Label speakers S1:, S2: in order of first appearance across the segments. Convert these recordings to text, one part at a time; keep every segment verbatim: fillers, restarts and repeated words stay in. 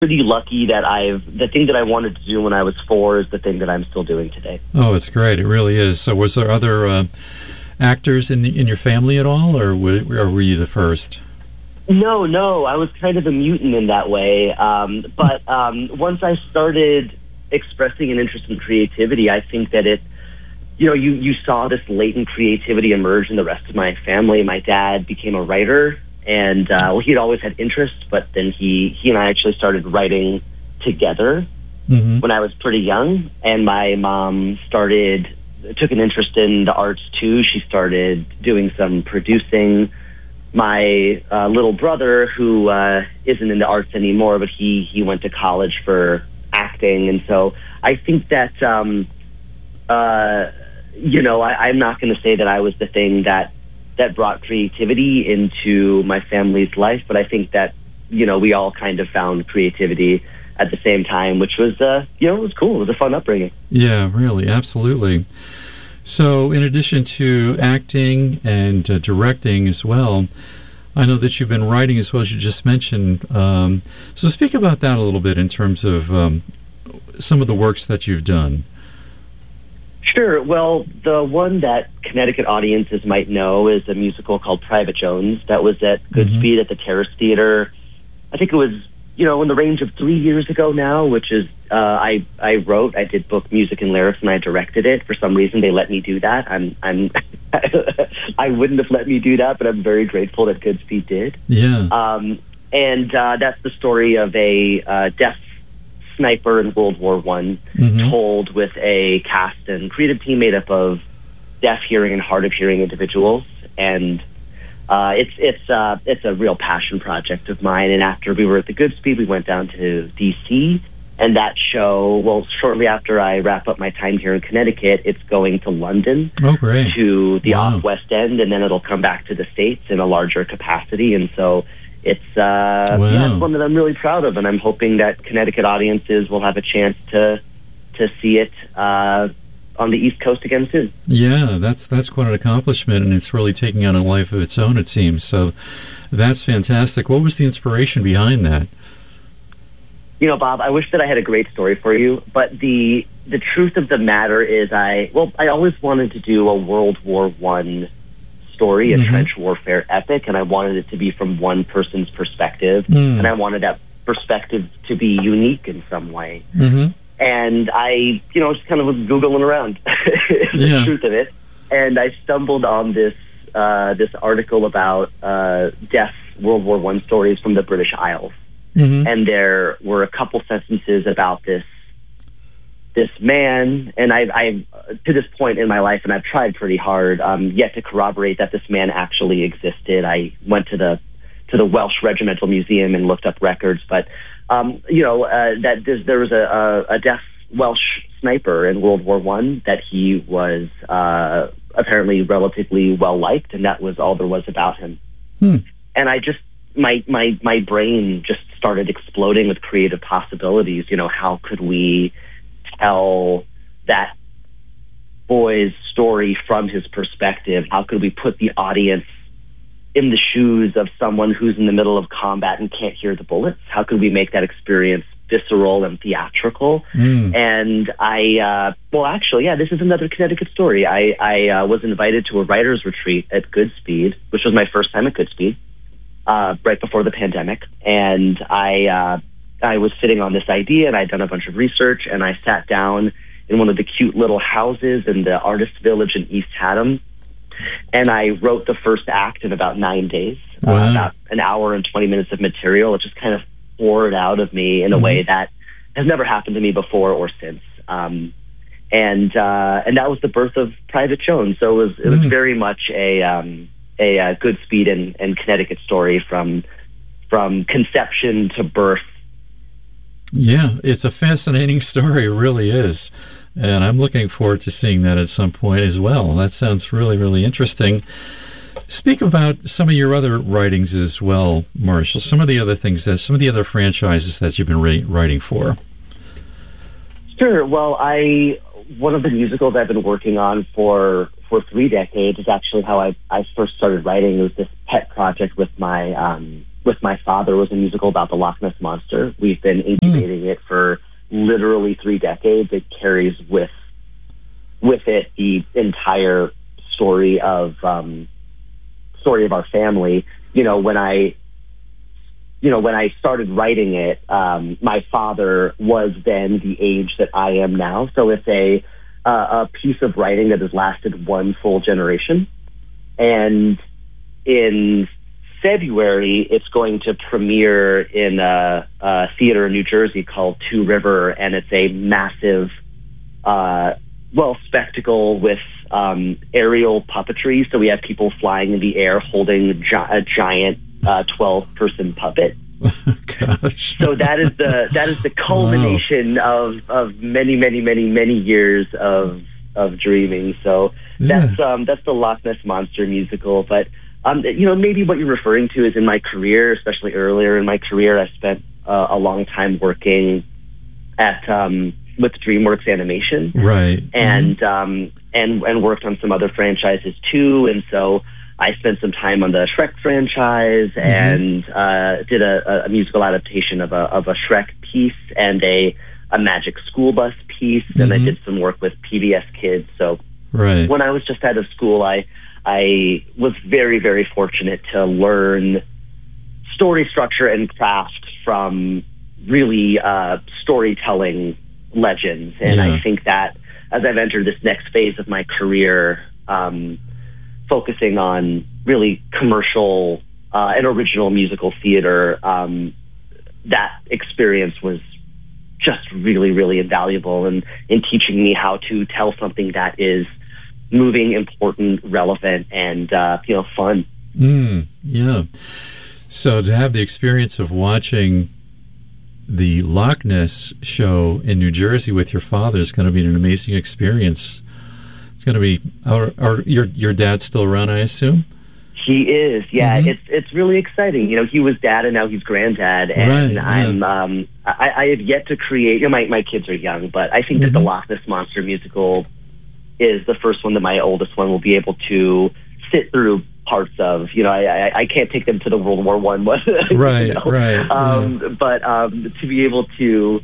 S1: pretty lucky that I've, the thing that I wanted to do when I was four is the thing that I'm still doing today.
S2: Oh, it's great. It really is. So was there other uh, actors in in your family at all, or were, or were you the first?
S1: No, no. I was kind of a mutant in that way. Um, but um, once I started expressing an interest in creativity, I think that it, you know, you, you saw this latent creativity emerge in the rest of my family. My dad became a writer. And, uh, well, he'd always had interest, but then he, he and I actually started writing together mm-hmm. when I was pretty young. And my mom started, took an interest in the arts too. She started doing some producing. My uh, little brother, who uh, isn't in the arts anymore, but he, he went to college for acting. And so I think that, um, uh, you know, I, I'm not going to say that I was the thing that, that brought creativity into my family's life, but I think that, you know, we all kind of found creativity at the same time, which was, uh, you know, it was cool. It was a fun upbringing.
S2: Yeah, really, absolutely. So in addition to acting and uh, directing as well, I know that you've been writing as well as you just mentioned. Um, so speak about that a little bit in terms of um, some of the works that you've done.
S1: Sure. Well, the one that Connecticut audiences might know is a musical called Private Jones that was at Goodspeed mm-hmm. at the Terrace Theater. I think it was, you know, in the range of three years ago now, which is, uh, I, I wrote, I did book, music, and lyrics, and I directed it. For some reason, they let me do that. I'm, I'm, I wouldn't have let me do that, but I'm very grateful that Goodspeed did.
S2: Yeah.
S1: Um, and uh, that's the story of a uh, deaf sniper in World War One, mm-hmm. told with a cast and creative team made up of deaf, hearing, and hard of hearing individuals. And uh, it's it's uh, it's a real passion project of mine. And after we were at the Goodspeed, we went down to D C, and that show, well, shortly after I wrap up my time here in Connecticut, it's going to London,
S2: oh, great.
S1: to the
S2: wow.
S1: off West End, and then it'll come back to the States in a larger capacity. And so It's uh,
S2: wow.
S1: yeah, it's one that I'm really proud of, and I'm hoping that Connecticut audiences will have a chance to to see it uh, on the East Coast again soon.
S2: Yeah, that's that's quite an accomplishment, and it's really taking on a life of its own, it seems. So that's fantastic. What was the inspiration behind that?
S1: You know, Bob, I wish that I had a great story for you, but the the truth of the matter is, I well, I always wanted to do a World War One story, a mm-hmm. trench warfare epic, and I wanted it to be from one person's perspective, mm. and I wanted that perspective to be unique in some way. Mm-hmm. And I, you know, just kind of was Googling around the yeah. truth of it, and I stumbled on this uh, this article about uh, deaf World War One stories from the British Isles, mm-hmm. and there were a couple sentences about this this man, and I've, I've, to this point in my life, and I've tried pretty hard, um, yet to corroborate that this man actually existed. I went to the to the Welsh Regimental Museum and looked up records, but, um, you know, uh, that there was a, a, a deaf Welsh sniper in World War One, that he was uh, apparently relatively well-liked, and that was all there was about him. Hmm. And I just, my, my, my brain just started exploding with creative possibilities. You know, how could we tell that boy's story from his perspective? How could we put the audience in the shoes of someone who's in the middle of combat and can't hear the bullets? How could we make that experience visceral and theatrical? Mm. And I, uh, well, actually, yeah, this is another Connecticut story. I, I uh, was invited to a writer's retreat at Goodspeed, which was my first time at Goodspeed, uh, right before the pandemic. And I, uh, I was sitting on this idea, and I'd done a bunch of research, and I sat down in one of the cute little houses in the Artist Village in East Haddam, and I wrote the first act in about nine days, wow. uh, about an hour and twenty minutes of material. It just kind of poured out of me in a mm-hmm. way that has never happened to me before or since. Um, and uh, and that was the birth of Private Jones. So it was it was mm. very much a um, a, a Goodspeed and, and Connecticut story from from conception to birth.
S2: Yeah, it's a fascinating story. It really is. And I'm looking forward to seeing that at some point as well. That sounds really, really interesting. Speak about some of your other writings as well, Marshall. Some of the other things, that some of the other franchises that you've been re- writing for.
S1: Sure. Well, I one of the musicals I've been working on for for three decades is actually how I, I first started writing. It was this pet project with my um, with my father was a musical about the Loch Ness Monster. We've been incubating mm. it for literally three decades. It carries with with it the entire story of um, story of our family. You know, when I you know when I started writing it, um, my father was then the age that I am now. So it's a uh, a piece of writing that has lasted one full generation. And in February, it's going to premiere in a, a theater in New Jersey called Two River, and it's a massive, uh, well, spectacle with um, aerial puppetry. So we have people flying in the air holding a, gi- a giant twelve-person uh, puppet.
S2: Gosh.
S1: So that is the that is the culmination wow. of of many, many, many, many years of of dreaming. So
S2: yeah.
S1: that's um, that's the Loch Ness Monster musical, but. Um, you know, maybe what you're referring to is in my career, especially earlier in my career, I spent uh, a long time working at um, with DreamWorks Animation,
S2: right,
S1: and
S2: mm-hmm.
S1: um, and and worked on some other franchises too. And so I spent some time on the Shrek franchise mm-hmm. and uh, did a, a musical adaptation of a of a Shrek piece and a a Magic School Bus piece, mm-hmm. and I did some work with P B S Kids. So
S2: right.
S1: when I was just out of school, I. I was very, very fortunate to learn story structure and craft from really uh, storytelling legends. And
S2: yeah.
S1: I think that as I've entered this next phase of my career, um, focusing on really commercial uh, and original musical theater, um, that experience was just really, really invaluable in, in teaching me how to tell something that is moving, important, relevant, and uh, you know, fun.
S2: Mm, yeah. So to have the experience of watching the Loch Ness show in New Jersey with your father is going to be an amazing experience. It's going to be. Are, are your your dad's still around, I assume?
S1: He is. Yeah,
S2: mm-hmm.
S1: it's it's really exciting. You know, he was dad and now he's granddad, and
S2: right,
S1: I'm
S2: yeah.
S1: um, I, I have yet to create. You know, my my kids are young, but I think mm-hmm. that the Loch Ness Monster musical is the first one that my oldest one will be able to sit through parts of. You know, I I, I can't take them to the World War One one.
S2: Right,
S1: you know?
S2: right.
S1: Um,
S2: yeah.
S1: But um, to be able to,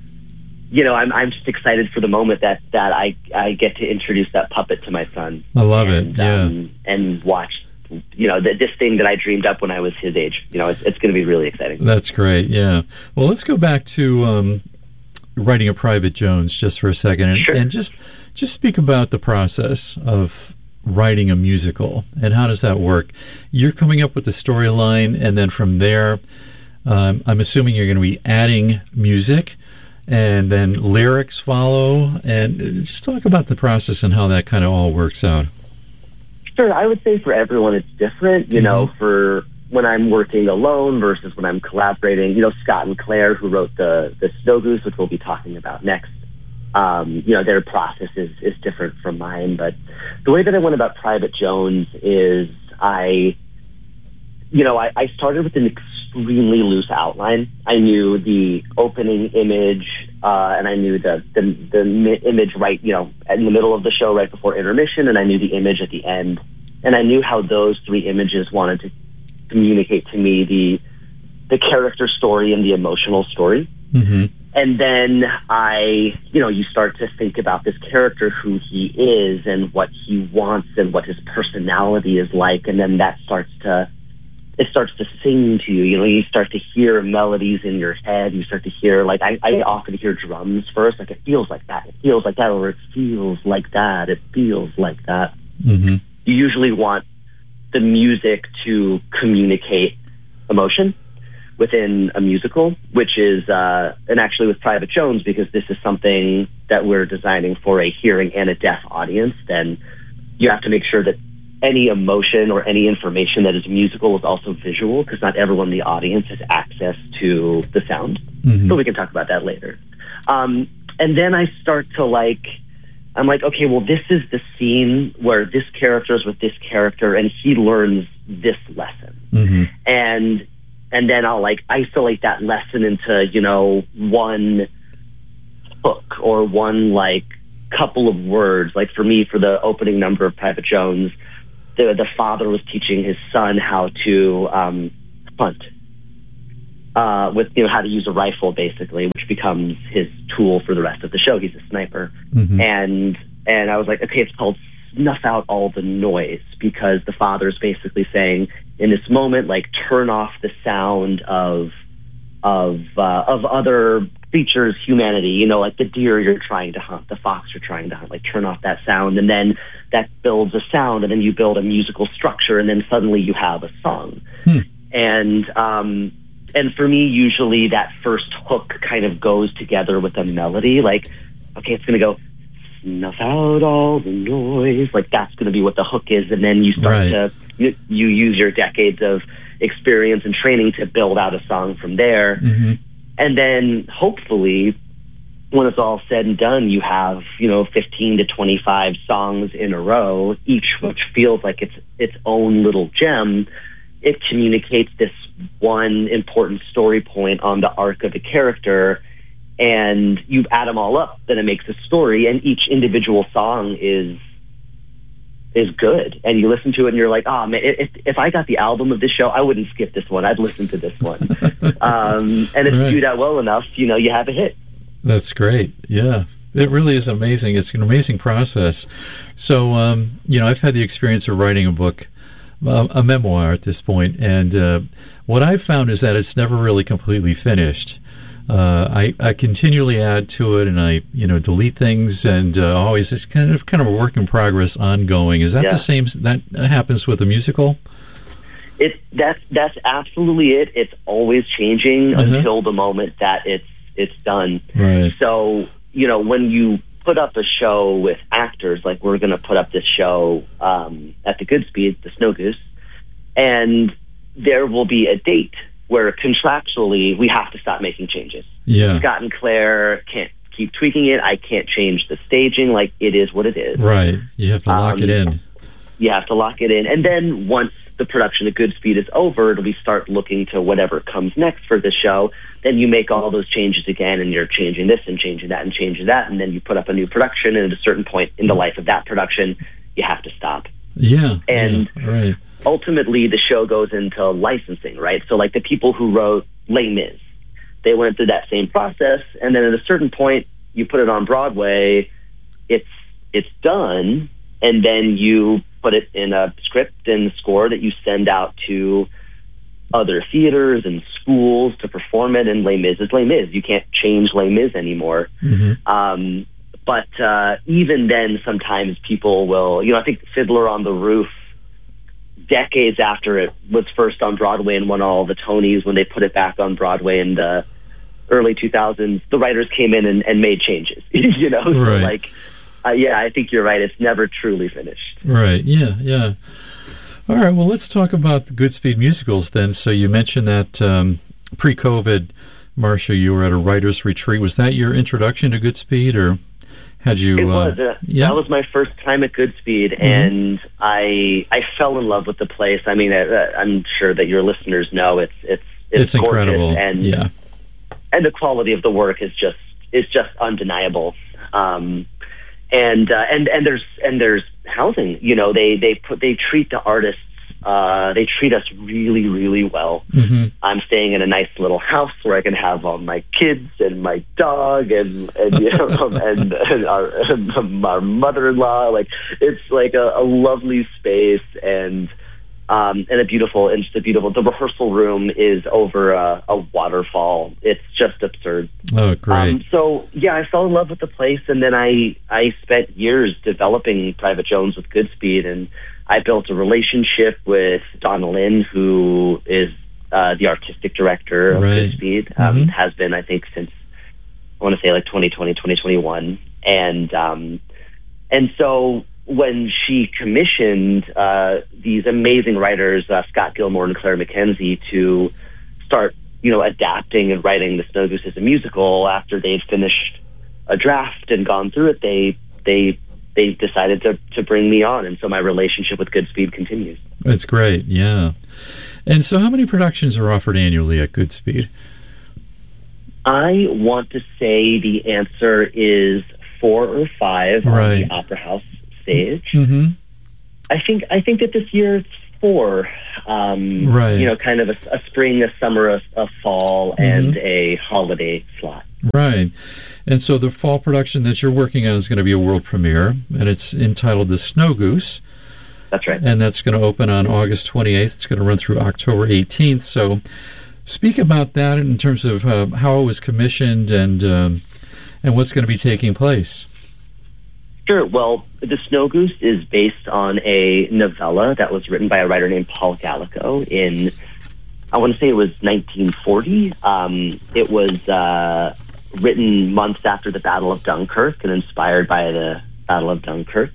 S1: you know, I'm I'm just excited for the moment that, that I I get to introduce that puppet to my son.
S2: I love
S1: and,
S2: it. Yeah,
S1: um, and watch. You know, th- this thing that I dreamed up when I was his age. You know, it's it's going to be really exciting.
S2: That's great. Yeah. Well, let's go back to um, writing a Private Jones just for a second, and,
S1: sure.
S2: and just. Just speak about the process of writing a musical and how does that work? You're coming up with the storyline, and then from there, um, I'm assuming you're going to be adding music, and then lyrics follow. And just talk about the process and how that kind of all works out.
S1: Sure. I would say for everyone it's different. You mm-hmm. know, for when I'm working alone versus when I'm collaborating. You know, Scott and Claire, who wrote the the Snow Goose, which we'll be talking about next. Um, you know, their process is, is different from mine, but the way that I went about Private Jones is I, you know, I, I started with an extremely loose outline. I knew the opening image, uh, and I knew the, the, the mi- image right, you know, in the middle of the show, right before intermission, and I knew the image at the end. And I knew how those three images wanted to communicate to me the, the character story and the emotional story.
S2: Mm-hmm.
S1: And then I, you know, you start to think about this character, who he is and what he wants and what his personality is like. And then that starts to, it starts to sing to you. You know, you start to hear melodies in your head. You start to hear, like, I, I often hear drums first. Like, it feels like that. It feels like that. Or it feels like that. It feels like that.
S2: Mm-hmm.
S1: You usually want the music to communicate emotion within a musical, which is, uh, and actually with Private Jones, because this is something that we're designing for a hearing and a deaf audience, then you have to make sure that any emotion or any information that is musical is also visual, because not everyone in the audience has access to the sound. Mm-hmm. So we can talk about that later. Um, and then I start to like, I'm like, okay, well, this is the scene where this character is with this character and he learns this lesson.
S2: Mm-hmm.
S1: And And then I'll like isolate that lesson into, you know, one hook or one like couple of words. Like for me, for the opening number of Private Jones, the the father was teaching his son how to um, hunt uh, with you know how to use a rifle, basically, which becomes his tool for the rest of the show. He's a sniper, mm-hmm. and and I was like, okay, it's called Snuff Out All the Noise, because the father's basically saying, in this moment, like, turn off the sound of of uh, of other creatures, humanity, you know, like the deer you're trying to hunt, the fox you're trying to hunt, like turn off that sound, and then that builds a sound, and then you build a musical structure, and then suddenly you have a song. Hmm. And um, and for me, usually that first hook kind of goes together with a melody, like, okay, it's going to go, snuff out all the noise, like that's going to be what the hook is, and then you start right. to, you, you use your decades of experience and training to build out a song from there. Mm-hmm. And then hopefully, when it's all said and done, you have, you know, fifteen to twenty-five songs in a row, each which feels like it's its own little gem. It communicates this one important story point on the arc of a character, and you add them all up, then it makes a story, and each individual song is is good, and you listen to it and you're like, oh man, if, if I got the album of this show, I wouldn't skip this one. I'd listen to this one. um, and if right. you do that well enough, you know, you have a hit.
S2: That's great. Yeah, it really is amazing. It's an amazing process. So, um, you know, I've had the experience of writing a book, uh, a memoir at this point, and uh, what I've found is that it's never really completely finished. Uh, I, I continually add to it, and I, you know, delete things, and uh, always it's kind of kind of a work in progress, ongoing. Is that yeah. the same? That happens with a musical?
S1: It that's that's absolutely it. It's always changing uh-huh. until the moment that it's it's done.
S2: Right.
S1: So you know, when you put up a show with actors, like we're going to put up this show um, at the Goodspeed, the Snow Goose, and there will be a date where contractually we have to stop making changes.
S2: Yeah.
S1: Scott and Claire can't keep tweaking it. I can't change the staging. Like, it is what it is.
S2: Right. You have to lock um, it in.
S1: You have to lock it in. And then once the production of Goodspeed is over, we start looking to whatever comes next for the show. Then you make all those changes again, and you're changing this and changing that and changing that. And then you put up a new production, and at a certain point in the life of that production, you have to stop.
S2: Yeah.
S1: And
S2: yeah, right.
S1: ultimately, the show goes into licensing, right? So, like, the people who wrote Les Mis, they went through that same process, and then at a certain point, you put it on Broadway, it's it's done, and then you put it in a script and score that you send out to other theaters and schools to perform it, and Les Mis is Les Mis. You can't change Les Mis anymore. Mm-hmm. Um, but uh, even then, sometimes people will, you know, I think Fiddler on the Roof, decades after it was first on Broadway and won all the Tonys, when they put it back on Broadway in the early two thousands, the writers came in and, and made changes, you know? So
S2: right.
S1: like, uh, yeah, I think you're right. It's never truly finished.
S2: Right. Yeah. Yeah. All right. Well, let's talk about the Goodspeed musicals then. So you mentioned that um, pre-COVID, Marcia, you were at a writer's retreat. Was that your introduction to Goodspeed, or had you?
S1: It was.
S2: Uh, yeah?
S1: That was my first time at Goodspeed, mm-hmm. and I I fell in love with the place. I mean, I, I'm sure that your listeners know it's it's it's,
S2: it's incredible,
S1: and
S2: yeah,
S1: and the quality of the work is just is just undeniable. Um, and uh, and and there's and there's housing. You know, they they put they treat the artists. Uh, they treat us really, really well. Mm-hmm. I'm staying in a nice little house where I can have all my kids and my dog and and you know and, and, our, and our mother-in-law. Like, it's like a, a lovely space, and um, and a beautiful and just a beautiful. The rehearsal room is over a, a waterfall. It's just absurd.
S2: Oh, great!
S1: Um, so yeah, I fell in love with the place, and then I I spent years developing Private Jones with Goodspeed, and I built a relationship with Donna Lynn, who is uh, the artistic director of
S2: right.
S1: Goodspeed, um, mm-hmm. has been, I think, since, I want to say, like twenty twenty, twenty twenty-one. And, um, and so when she commissioned uh, these amazing writers, uh, Scott Gilmore and Claire McKenzie, to start, you know, adapting and writing The Snow Goose as a musical after they'd finished a draft and gone through it, they they they decided to, to bring me on, and so my relationship with Goodspeed continues.
S2: That's great, yeah. And so how many productions are offered annually at Goodspeed?
S1: I want to say the answer is four or five
S2: right.
S1: on the Opera House stage.
S2: Mm-hmm.
S1: I think I think that this year it's four, um,
S2: right.
S1: you know, kind of a, a spring, a summer, a, a fall, mm-hmm. and a holiday slot.
S2: Right. And so the fall production that you're working on is going to be a world premiere, and it's entitled The Snow Goose.
S1: That's right.
S2: And that's going to open on August twenty-eighth. It's going to run through October eighteenth. So speak about that in terms of uh, how it was commissioned and um, and what's going to be taking place.
S1: Sure. Well, The Snow Goose is based on a novella that was written by a writer named Paul Gallico in, I want to say it was nineteen forty. Um, it was uh, written months after the Battle of Dunkirk and inspired by the Battle of Dunkirk.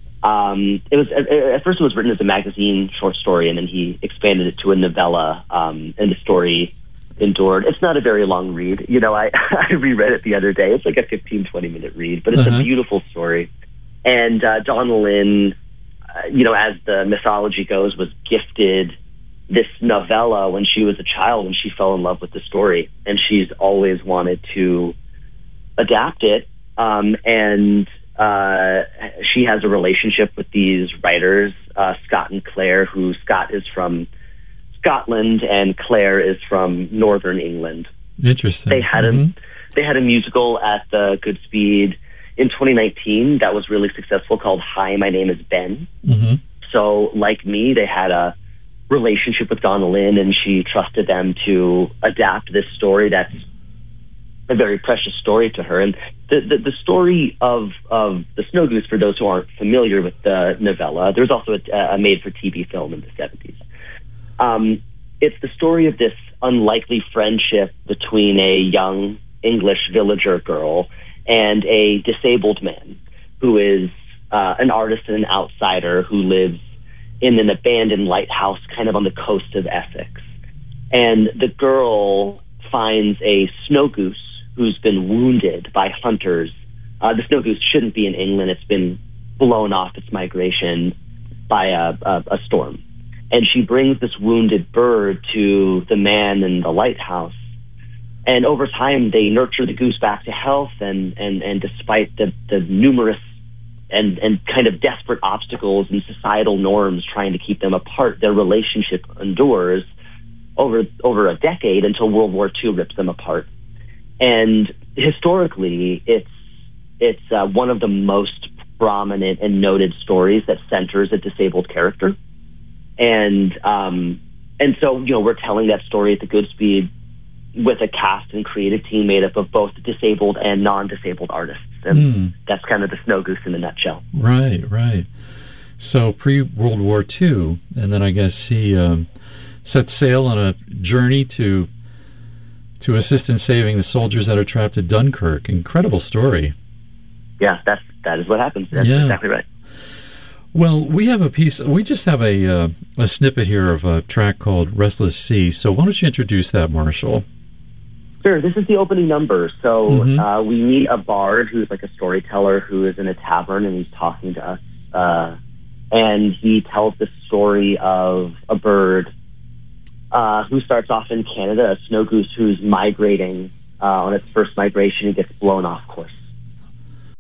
S1: Um, it was at, at first it was written as a magazine short story, and then he expanded it to a novella, um, and the story endured. It's not a very long read. You know, I, I reread it the other day. It's like a fifteen, twenty minute read, but it's uh-huh. a beautiful story. And uh, Donna Lynne, uh, you know, as the mythology goes, was gifted this novella when she was a child, and she fell in love with the story, and she's always wanted to adapt it. Um, and uh, she has a relationship with these writers, uh, Scott and Claire, who Scott is from Scotland and Claire is from Northern England.
S2: Interesting.
S1: They had
S2: mm-hmm.
S1: a they had a musical at the Goodspeed in twenty nineteen that was really successful called Hi, My Name is Ben.
S2: Mm-hmm.
S1: So, like me, they had a relationship with Donna Lynne, and she trusted them to adapt this story that's a very precious story to her. And the the, the story of, of The Snow Goose, for those who aren't familiar with the novella, there's also a, a made-for-T V film in the seventies. Um, it's the story of this unlikely friendship between a young English villager girl and a disabled man who is uh, an artist and an outsider who lives in an abandoned lighthouse kind of on the coast of Essex. And the girl finds a snow goose who's been wounded by hunters. Uh, the snow goose shouldn't be in England. It's been blown off its migration by a, a, a storm. And she brings this wounded bird to the man in the lighthouse. And over time, they nurture the goose back to health. And, and, and despite the, the numerous and, and kind of desperate obstacles and societal norms trying to keep them apart, their relationship endures over over a decade until World War Two rips them apart. And historically, it's it's uh, one of the most prominent and noted stories that centers a disabled character. And um, and so, you know, we're telling that story at the Goodspeed with a cast and creative team made up of both disabled and non-disabled artists. And mm. that's kind of the Snow Goose in a nutshell.
S2: Right, right. So pre-World War Two, and then I guess he um, set sail on a journey to to assist in saving the soldiers that are trapped at Dunkirk. Incredible story.
S1: Yeah, that's, that is what happens. That's
S2: yeah.
S1: exactly right.
S2: Well, we have a piece, we just have a uh, a snippet here of a track called Restless Sea. So why don't you introduce that, Marshall?
S1: Sure. This is the opening number. So
S2: mm-hmm.
S1: uh, we meet a bard who's like a storyteller who is in a tavern, and he's talking to us. Uh, and he tells the story of a bird uh, who starts off in Canada, a snow goose who's migrating uh, on its first migration and gets blown off course.